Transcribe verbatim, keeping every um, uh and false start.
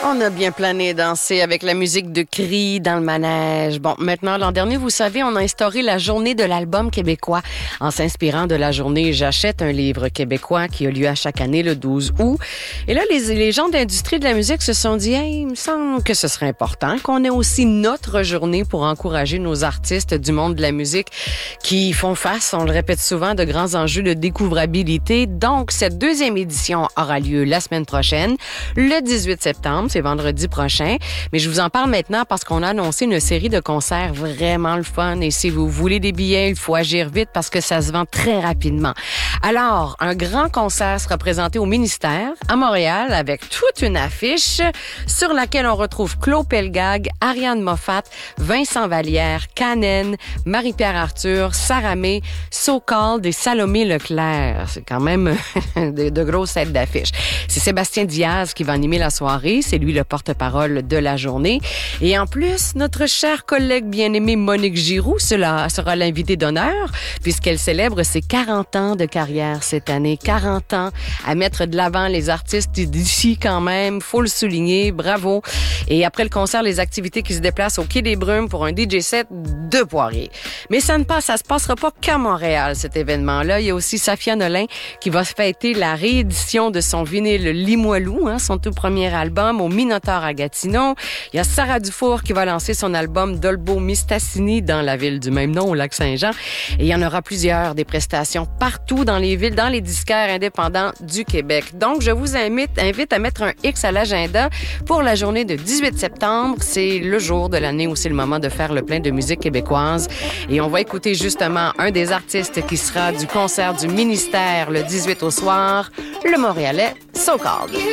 On a bien plané et dansé avec la musique de Cri dans le manège. Bon, maintenant, l'an dernier, vous savez, on a instauré la journée de l'album québécois. En s'inspirant de la journée J'achète un livre québécois qui a lieu à chaque année le douze août. Et là, les, les gens de l'industrie de la musique se sont dit, hey, il me semble que ce serait important qu'on ait aussi notre journée pour encourager nos artistes du monde de la musique qui font face, on le répète souvent, de grands enjeux de découvrabilité. Donc, cette deuxième édition aura lieu la semaine prochaine, le dix-huit septembre. C'est vendredi prochain. Mais je vous en parle maintenant parce qu'on a annoncé une série de concerts vraiment le fun. Et si vous voulez des billets, il faut agir vite parce que ça se vend très rapidement. Alors, un grand concert sera présenté au ministère à Montréal avec toute une affiche sur laquelle on retrouve Claude Pelgag, Ariane Moffat, Vincent Vallière, Canen, Marie-Pierre Arthur, Sarah May, So Called et Salomé Leclerc. C'est quand même de, de grosses têtes d'affiche. C'est Sébastien Diaz qui va animer la soirée. C'est lui le porte-parole de la journée. Et en plus, notre chère collègue bien-aimée Monique Giroux sera, sera l'invitée d'honneur puisqu'elle célèbre ses quarante ans de carrière cette année. quarante ans à mettre de l'avant les artistes d'ici quand même. Faut le souligner. Bravo. Et après le concert, les activités qui se déplacent au Quai des Brumes pour un D J set de Poirier. Mais ça ne passe, ça se passera pas qu'à Montréal, cet événement-là. Il y a aussi Safia Nolin qui va fêter la réédition de son vinyle Limoilou, hein, son tout premier album au Minotaure à Gatineau. Il y a Sarah Dufour qui va lancer son album Dolbo Mistassini dans la ville du même nom, au Lac-Saint-Jean. Et il y en aura plusieurs, des prestations partout dans les villes, dans les disquaires indépendants du Québec. Donc, je vous invite, invite à mettre un X à l'agenda pour la journée de dix-huit septembre. C'est le jour de l'année où c'est le moment de faire le plein de musique québécoise. Et on va écouter justement un des artistes qui sera du concert du ministère le dix-huit au soir, le Montréalais So Called.